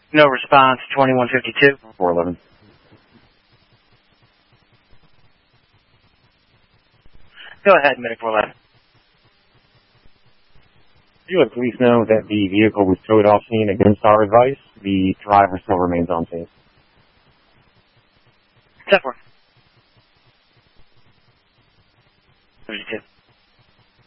No response, 2152. 411. Go ahead, Medic 411. You let police know that the vehicle was towed off scene against our advice. The driver still remains on scene. 10-4. 32.